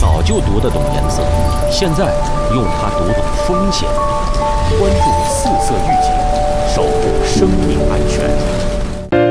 早就读得懂颜色，现在用它读懂风险。关注